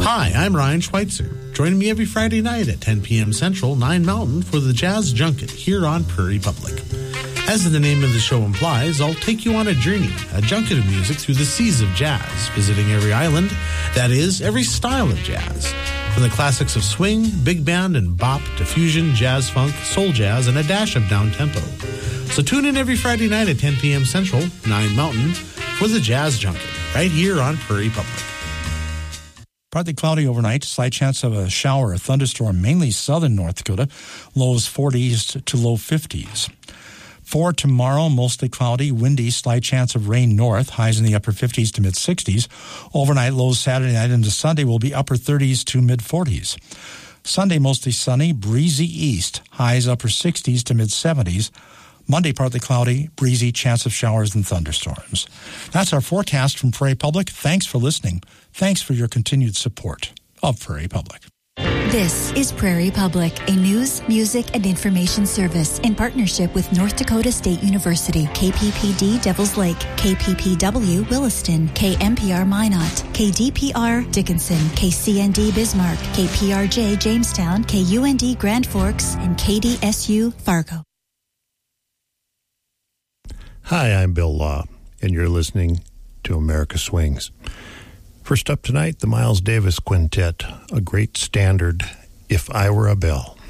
Hi, I'm Ryan Schweitzer. Join me every Friday night at 10 p.m. Central, 9 Mountain for the Jazz Junket here on Prairie Public. As the name of the show implies, I'll take you on a journey, a junket of music through the seas of jazz, visiting every island, that is, every style of jazz. From the classics of swing, big band, and bop to fusion, jazz funk, soul jazz, and a dash of down-tempo. So tune in every Friday night at 10 p.m. Central, 9 Mountain, for the Jazz Junket, right here on Prairie Public. Partly cloudy overnight, slight chance of a shower or thunderstorm, mainly southern North Dakota, lows 40s to low 50s. For tomorrow, mostly cloudy, windy, slight chance of rain north, highs in the upper 50s to mid-60s. Overnight lows Saturday night into Sunday will be upper 30s to mid-40s. Sunday, mostly sunny, breezy east, highs upper 60s to mid-70s. Monday, partly cloudy, breezy, chance of showers and thunderstorms. That's our forecast from Prairie Public. Thanks for listening. Thanks for your continued support of Prairie Public. This is Prairie Public, a news, music, and information service in partnership with North Dakota State University, KPPD Devils Lake, KPPW Williston, KMPR Minot, KDPR Dickinson, KCND Bismarck, KPRJ Jamestown, KUND Grand Forks, and KDSU Fargo. Hi, I'm Bill Law, and you're listening to America Swings. First up tonight, the Miles Davis Quintet, a great standard, If I Were a Bell.